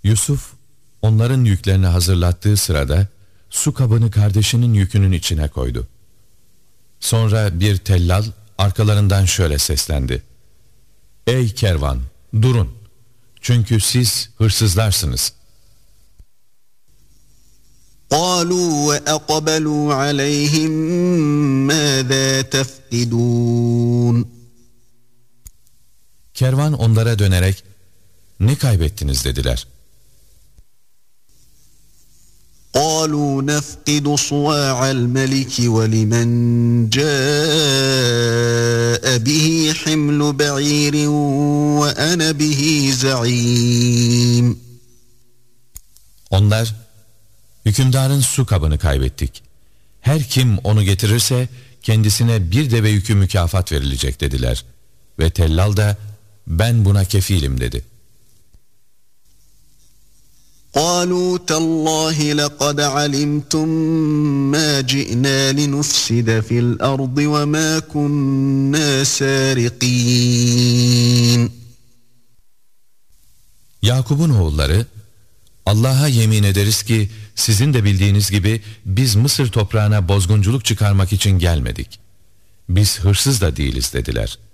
Yusuf onların yüklerini hazırlattığı sırada su kabını kardeşinin yükünün içine koydu. Sonra bir tellal arkalarından şöyle seslendi: "Ey kervan, durun! Çünkü siz hırsızlarsınız." قَالُوا وَأَقْبَلُوا عَلَيْهِمْ مَاذَا تَفْقِدُونَ Kervan onlara dönerek "Ne kaybettiniz?" dediler. قَالُوا نَفْقِدُ صُوَاعَ الْمَلِكِ وَلِمَنْ جَاءَ بِهِ حِمْلُ بَعِيرٍ وَأَنَا بِهِ زَعِيمٌ Onlar, "Hükümdarın su kabını kaybettik. Her kim onu getirirse kendisine bir deve yükü mükafat verilecek" dediler. Ve tellal da "Ben buna kefilim" dedi. قَالُوا تَاللّٰهِ لَقَدْ عَلِمْتُمْ مَا جِئْنَا لِنُفْسِدَ فِي الْأَرْضِ وَمَا كُنَّا سَارِقِينَ Yakup'un oğulları, "Allah'a yemin ederiz ki sizin de bildiğiniz gibi biz Mısır toprağına bozgunculuk çıkarmak için gelmedik. Biz hırsız da değiliz" dediler.